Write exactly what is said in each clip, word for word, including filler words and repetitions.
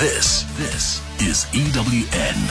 This, this is E W N.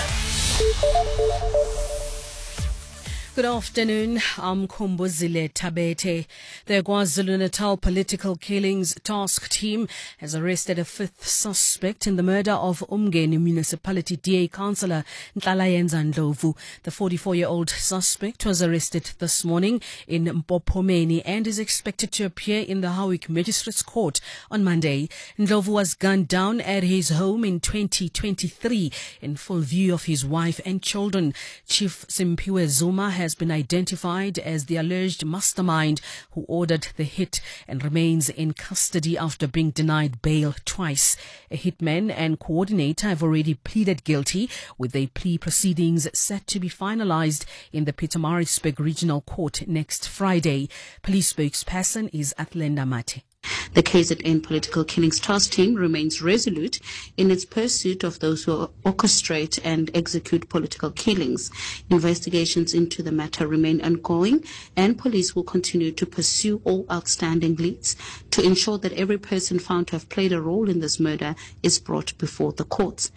Good afternoon. I'm Kumbuzile Tabete. The KwaZulu-Natal Political Killings Task Team has arrested a fifth suspect in the murder of Umgeni Municipality D A Councillor Nhlalayenza Ndlovu. The forty-four-year-old suspect was arrested this morning in Mpophomeni and is expected to appear in the Howick Magistrates Court on Monday. Ndlovu was gunned down at his home in twenty twenty-three in full view of his wife and children. Chief Simpiwe Zuma has been identified as the alleged mastermind who ordered the hit and remains in custody after being denied bail twice. A hitman and coordinator have already pleaded guilty, with their plea proceedings set to be finalized in the Pietermaritzburg Regional Court next Friday. Police spokesperson is Athlenda Mate. The K Z N Political Killings Task Team remains resolute in its pursuit of those who orchestrate and execute political killings. Investigations into the matter remain ongoing, and police will continue to pursue all outstanding leads to ensure that every person found to have played a role in this murder is brought before the courts.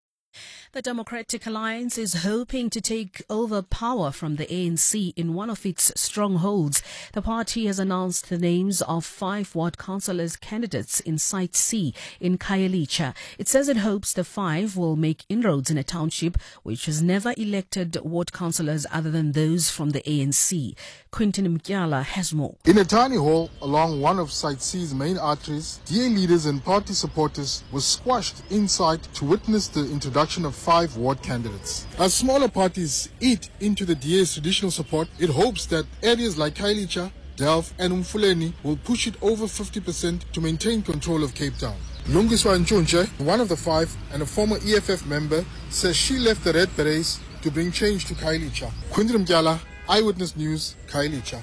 The Democratic Alliance is hoping to take over power from the A N C in one of its strongholds. The party has announced the names of five ward councillors candidates in Site C in Khayelitsha. It says it hopes the five will make inroads in a township which has never elected ward councillors other than those from the A N C. Quinton Mkyala has more. In a tiny hall along one of Site C's main arteries, D A leaders and party supporters were squashed inside to witness the introduction of five ward candidates. As smaller parties eat into the D A's traditional support, it hopes that areas like Khayelitsha, Delft and Umfuleni will push it over fifty percent to maintain control of Cape Town. Lungiswa Nchunche, one of the five and a former E F F member, says she left the Red Berets to bring change to Khayelitsha. Quinton Mkyala, Eyewitness News, Khayelitsha.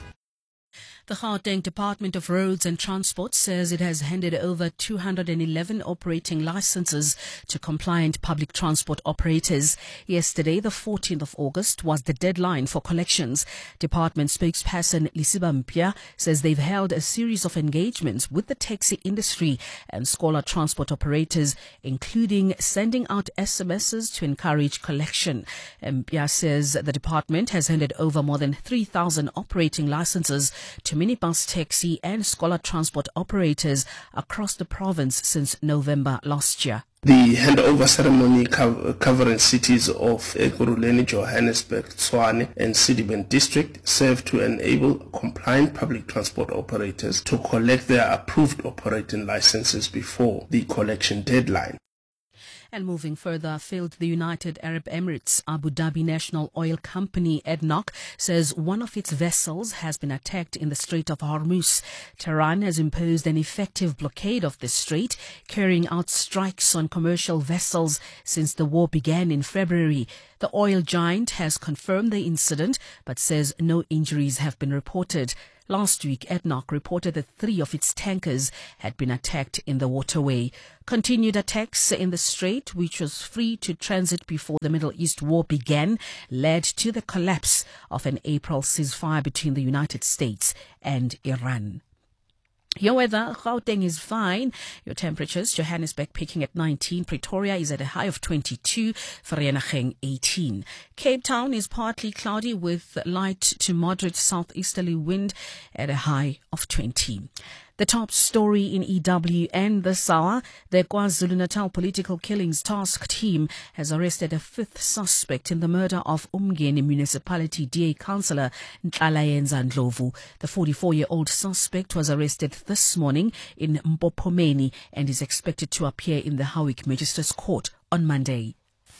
The Gauteng Department of Roads and Transport says it has handed over two hundred eleven operating licenses to compliant public transport operators. Yesterday, the fourteenth of August, was the deadline for collections. Department spokesperson Lisiba Mpia says they've held a series of engagements with the taxi industry and scholar transport operators, including sending out S M Ses to encourage collection. Mpia says the department has handed over more than three thousand operating licenses to minibus, taxi and scholar transport operators across the province since November last year. The handover ceremony co- covering cities of Ekurhuleni, Johannesburg, Tshwane and Sedibeng district served to enable compliant public transport operators to collect their approved operating licenses before the collection deadline. And moving further afield, the United Arab Emirates Abu Dhabi National Oil Company, A D N O C, says one of its vessels has been attacked in the Strait of Hormuz. Tehran has imposed an effective blockade of the strait, carrying out strikes on commercial vessels since the war began in February. The oil giant has confirmed the incident, but says no injuries have been reported. Last week, A D N O C reported that three of its tankers had been attacked in the waterway. Continued attacks in the strait, which was free to transit before the Middle East war began, led to the collapse of an April ceasefire between the United States and Iran. Your weather, Gauteng is fine. Your temperatures, Johannesburg peaking at nineteen, Pretoria is at a high of twenty-two, Vereeniging eighteen. Cape Town is partly cloudy with light to moderate southeasterly wind at a high of twenty. The top story in E W N this hour, the KwaZulu-Natal Political Killings Task Team has arrested a fifth suspect in the murder of Umgeni Municipality D A Councillor Nhlalayenza Ndlovu. The forty-four-year-old suspect was arrested this morning in Mpophomeni and is expected to appear in the Howick Magistrates Court on Monday.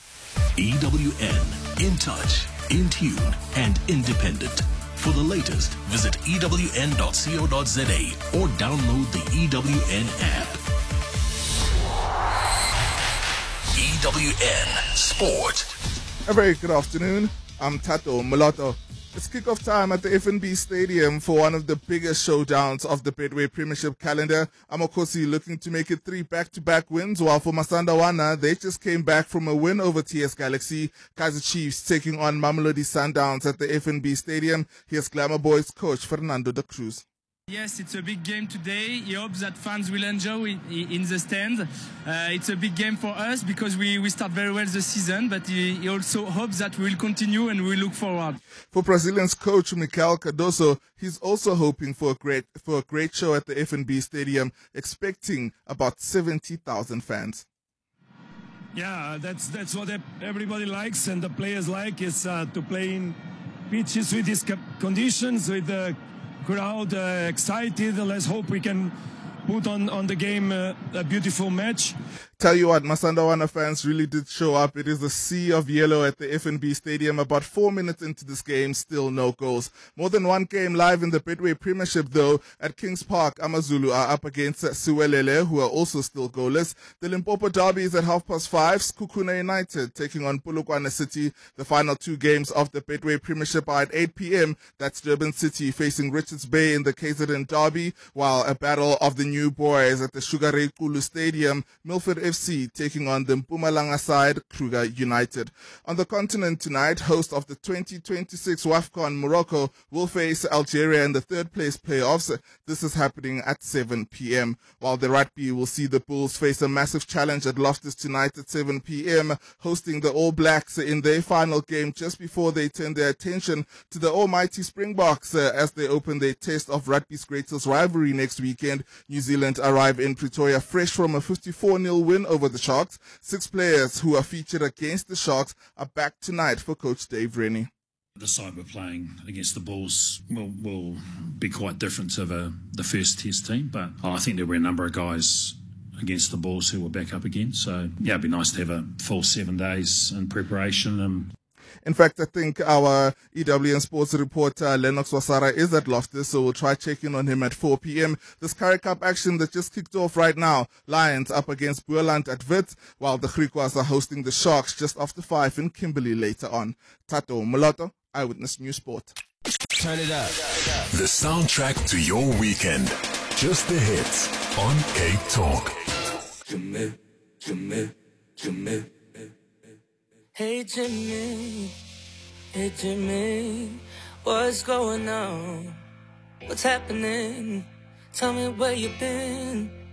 E W N, in touch, in tune and independent. For the latest, visit E W N dot co dot za or download the E W N app. E W N Sport. A very good afternoon. I'm Tato Mulatto. It's kickoff time at the F N B Stadium for one of the biggest showdowns of the Betway Premiership calendar. Amakosi looking to make it three back-to-back wins, while for Masandawana, they just came back from a win over T S Galaxy. Kaizer Chiefs taking on Mamelodi Sundowns at the F N B Stadium. Here's Glamour Boys coach Fernando de Cruz. Yes, it's a big game today. He hopes that fans will enjoy it in the stand. Uh, it's a big game for us because we, we start very well the season, but he, he also hopes that we will continue and we look forward. For Brazilians coach Michael Cardoso, he's also hoping for a great for a great show at the F N B Stadium, expecting about seventy thousand fans. Yeah, that's that's what everybody likes and the players like is uh, to play in pitches with these conditions, with the crowd uh, excited. Let's hope we can put on, on the game uh, a beautiful match. Tell you what, Masandawana fans really did show up. It is a sea of yellow at the F N B Stadium. About four minutes into this game, still no goals. More than one game live in the Betway Premiership, though. At Kings Park, Amazulu are up against Siwelele, who are also still goalless. The Limpopo Derby is at half past five. Skukuna United taking on Polokwane City. The final two games of the Betway Premiership are at eight p.m. That's Durban City facing Richards Bay in the K Z N Derby, while a battle of the new boys at the Sugar Ray Kulu Stadium. Milford F C taking on the Mpumalanga side, Kruger United. On the continent tonight, host of the twenty twenty-six WAFCON Morocco will face Algeria in the third place playoffs. This is happening at seven p.m. While the rugby will see the Bulls face a massive challenge at Loftus tonight at seven p.m. hosting the All Blacks in their final game just before they turn their attention to the almighty Springboks uh, as they open their test of rugby's greatest rivalry next weekend. New Zealand arrive in Pretoria fresh from a fifty-four nil win over the Sharks. Six players who are featured against the Sharks are back tonight for Coach Dave Rennie. The side we're playing against the Bulls will, will be quite different to the, the first test team, but I think there'll be a number of guys against the Bulls who will back up again. So, yeah, it'd be nice to have a full seven days in preparation. And In fact, I think our E W N Sports reporter Lennox Wasara is at Loftus, so we'll try checking on him at four p.m. This Currie Cup action that just kicked off right now. Lions up against Boerland at Wits, while the Griquas are hosting the Sharks just after five in Kimberley later on. Tato Moloto, Eyewitness News Sport. Turn it up. The soundtrack to your weekend. Just the hits on Cape Talk. Jamil, Jamil, Jamil. Hey Jimmy, hey Jimmy, what's going on? What's happening? Tell me where you've been.